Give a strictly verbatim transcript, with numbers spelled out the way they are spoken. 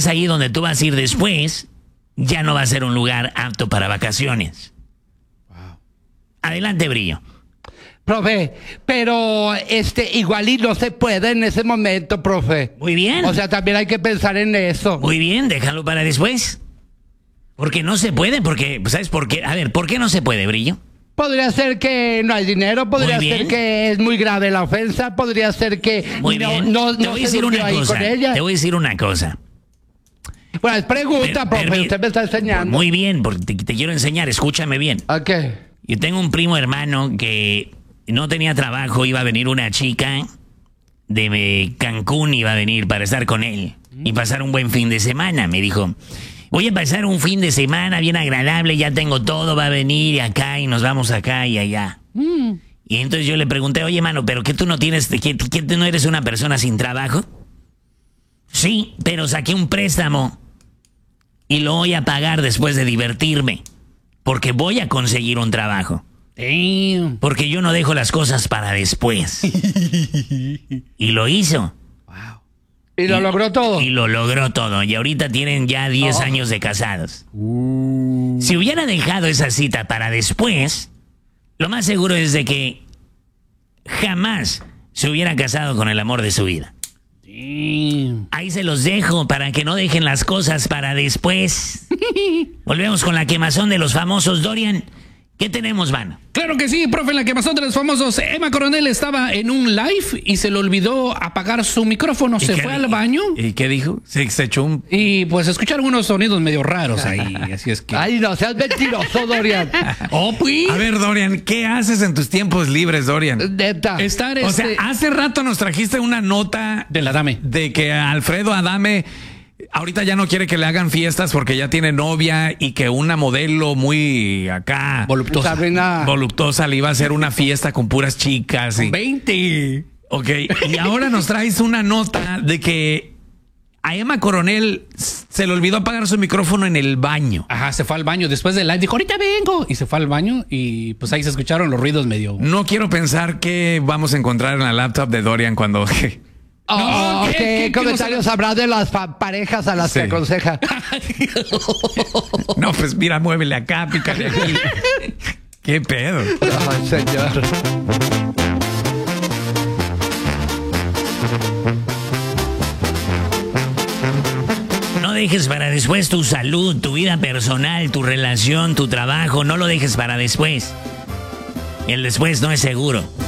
es ahí donde tú vas a ir después, ya no va a ser un lugar apto para vacaciones. Wow. Adelante, Brillo. Profe, pero este igual y no se puede en ese momento, profe. Muy bien. O sea, también hay que pensar en eso. Muy bien, déjalo para después. Porque no se puede, porque, ¿sabes por qué? A ver, ¿por qué no se puede, Brillo? Podría ser que no hay dinero, podría ser que es muy grave la ofensa, podría ser que muy no, bien. no, te no voy a se decir durmió una ahí cosa. con ella. Te voy a decir una cosa. Bueno, es pregunta, Per, profe, usted me está enseñando. Muy bien, porque te, te quiero enseñar, escúchame bien. Ok. Yo tengo un primo hermano que no tenía trabajo, iba a venir una chica de Cancún, iba a venir para estar con él y pasar un buen fin de semana. Me dijo, voy a pasar un fin de semana bien agradable, ya tengo todo, va a venir acá y nos vamos acá y allá. Mm. Y entonces yo le pregunté, oye, mano, ¿pero qué tú no tienes, que, que tú no eres una persona sin trabajo? Sí, pero saqué un préstamo y lo voy a pagar después de divertirme, porque voy a conseguir un trabajo. Damn. Porque yo no dejo las cosas para después. Y lo hizo. Wow. ¿Y lo y, logró todo? Y lo logró todo. Y ahorita tienen ya diez oh. años de casados. Uh. Si hubiera dejado esa cita para después, lo más seguro es de que jamás se hubiera casado con el amor de su vida. Damn. Ahí se los dejo para que no dejen las cosas para después. Volvemos con la quemazón de los famosos. Dorian, ¿qué tenemos, mano? Claro que sí, profe, en la quemazón de los famosos. Emma Coronel estaba en un live y se le olvidó apagar su micrófono. Se fue al baño. ¿Y qué dijo? Se, se echó un... Y pues escucharon unos sonidos medio raros ahí. Así es que... Ay, no seas mentiroso, Dorian. Oh, pues. A ver, Dorian, ¿qué haces en tus tiempos libres, Dorian? Neta. Estar o este... sea, hace rato nos trajiste una nota... Del Adame. De que Alfredo Adame... Ahorita ya no quiere que le hagan fiestas porque ya tiene novia y que una modelo muy acá voluptuosa, Sabrina. voluptuosa le iba a hacer una fiesta con puras chicas. Y, veinte. Ok, y ahora nos traes una nota de que a Emma Coronel se le olvidó apagar su micrófono en el baño. Ajá, se fue al baño después del live, dijo, ahorita vengo. Y se fue al baño y pues ahí se escucharon los ruidos medio... No quiero pensar qué vamos a encontrar en la laptop de Dorian cuando... Oh, no, ¿qué, ¿qué, qué comentarios habrá de las parejas a las sí. que aconseja? No, pues mira, muévele acá, pícale aquí. ¿Qué pedo? Ay, señor. No dejes para después tu salud, tu vida personal, tu relación, tu trabajo. No lo dejes para después. El después no es seguro.